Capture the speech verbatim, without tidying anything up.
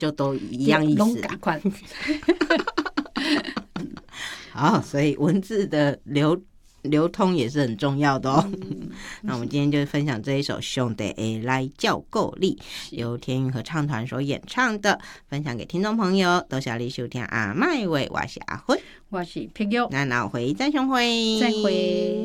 就都一样意思。好，所以文字的流流通也是很重要的哦。嗯、那我们今天就分享这一首《兄弟会来叫够力》，由天韵合唱团所演唱的，分享给听众朋友。多谢你收听阿麦话，我是阿芬， 我是碧玉， 那下回再相会， 再会。